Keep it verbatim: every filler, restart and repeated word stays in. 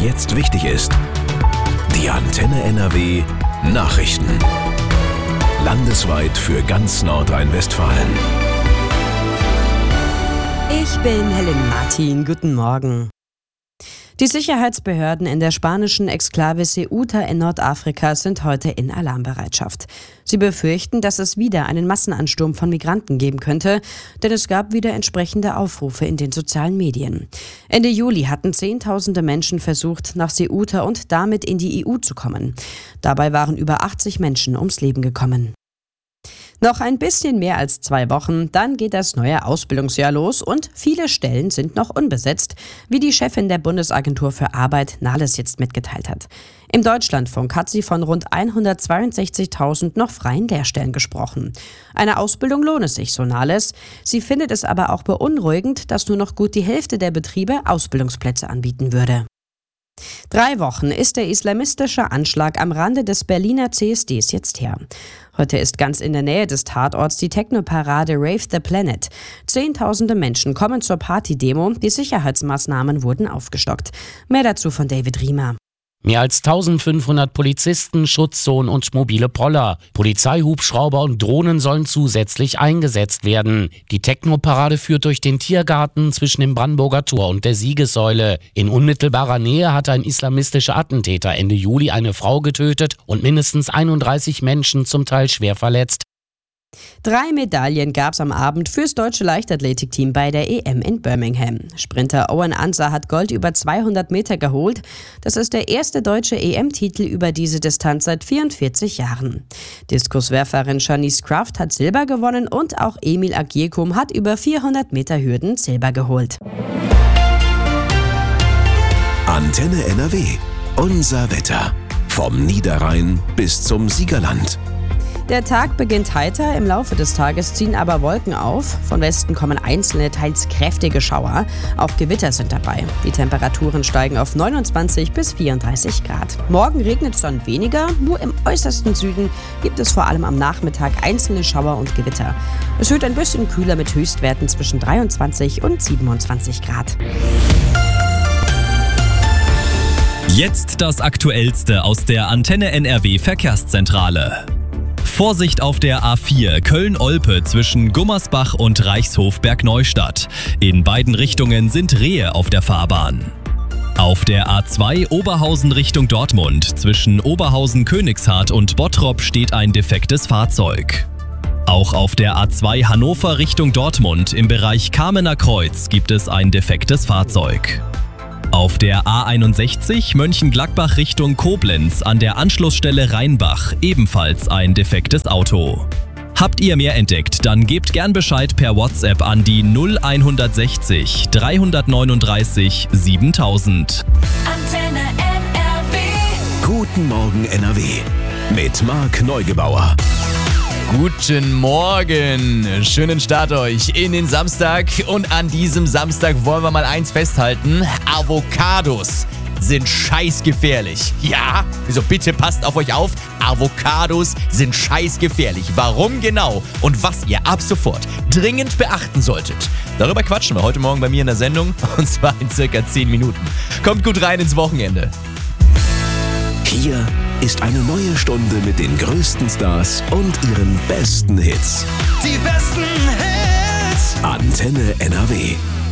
jetzt wichtig ist. Die Antenne N R W Nachrichten. Landesweit für ganz Nordrhein-Westfalen. Ich bin Helen Martin. Guten Morgen. Die Sicherheitsbehörden in der spanischen Exklave Ceuta in Nordafrika sind heute in Alarmbereitschaft. Sie befürchten, dass es wieder einen Massenansturm von Migranten geben könnte, denn es gab wieder entsprechende Aufrufe in den sozialen Medien. Ende Juli hatten Zehntausende Menschen versucht, nach Ceuta und damit in die E U zu kommen. Dabei waren über achtzig Menschen ums Leben gekommen. Noch ein bisschen mehr als zwei Wochen, dann geht das neue Ausbildungsjahr los und viele Stellen sind noch unbesetzt, wie die Chefin der Bundesagentur für Arbeit Nahles jetzt mitgeteilt hat. Im Deutschlandfunk hat sie von rund hundertzweiundsechzigtausend noch freien Lehrstellen gesprochen. Eine Ausbildung lohne sich, so Nahles. Sie findet es aber auch beunruhigend, dass nur noch gut die Hälfte der Betriebe Ausbildungsplätze anbieten würde. Drei Wochen ist der islamistische Anschlag am Rande des Berliner C S Ds jetzt her. Heute ist ganz in der Nähe des Tatorts die Techno-Parade Rave the Planet. Zehntausende Menschen kommen zur Partydemo, die Sicherheitsmaßnahmen wurden aufgestockt. Mehr dazu von David Riemer. Mehr als eintausendfünfhundert Polizisten, Schutzzonen und mobile Poller, Polizeihubschrauber und Drohnen sollen zusätzlich eingesetzt werden. Die Techno-Parade führt durch den Tiergarten zwischen dem Brandenburger Tor und der Siegessäule. In unmittelbarer Nähe hat ein islamistischer Attentäter Ende Juli eine Frau getötet und mindestens einunddreißig Menschen zum Teil schwer verletzt. Drei Medaillen gab's am Abend fürs deutsche Leichtathletikteam bei der E M in Birmingham. Sprinter Owen Ansah hat Gold über zweihundert Meter geholt. Das ist der erste deutsche E M-Titel über diese Distanz seit vierundvierzig Jahren. Diskuswerferin Shanice Kraft hat Silber gewonnen und auch Emil Agiekum hat über vierhundert Meter Hürden Silber geholt. Antenne N R W. Unser Wetter. Vom Niederrhein bis zum Siegerland. Der Tag beginnt heiter, im Laufe des Tages ziehen aber Wolken auf. Von Westen kommen einzelne, teils kräftige Schauer. Auch Gewitter sind dabei. Die Temperaturen steigen auf neunundzwanzig bis vierunddreißig Grad. Morgen regnet es dann weniger, nur im äußersten Süden gibt es vor allem am Nachmittag einzelne Schauer und Gewitter. Es wird ein bisschen kühler mit Höchstwerten zwischen dreiundzwanzig und siebenundzwanzig Grad. Jetzt das Aktuellste aus der Antenne N R W Verkehrszentrale. Vorsicht auf der A vier Köln-Olpe zwischen Gummersbach und Reichshof-Bergneustadt. In beiden Richtungen sind Rehe auf der Fahrbahn. Auf der A zwei Oberhausen Richtung Dortmund zwischen Oberhausen-Königshardt und Bottrop steht ein defektes Fahrzeug. Auch auf der A zwei Hannover Richtung Dortmund im Bereich Kamener Kreuz gibt es ein defektes Fahrzeug. Auf der A einundsechzig Mönchengladbach Richtung Koblenz an der Anschlussstelle Rheinbach ebenfalls ein defektes Auto. Habt ihr mehr entdeckt, dann gebt gern Bescheid per WhatsApp an die null hundertsechzig dreihundertneununddreißig siebentausend. Antenne N R W. Guten Morgen N R W. Mit Marc Neugebauer. Guten Morgen, schönen Start euch in den Samstag und an diesem Samstag wollen wir mal eins festhalten, Avocados sind scheißgefährlich. Ja, also bitte passt auf euch auf, Avocados sind scheißgefährlich. Warum genau und was ihr ab sofort dringend beachten solltet, darüber quatschen wir heute Morgen bei mir in der Sendung und zwar in circa zehn Minuten. Kommt gut rein ins Wochenende. Hier ist eine neue Stunde mit den größten Stars und ihren besten Hits. Die besten Hits. Antenne N R W.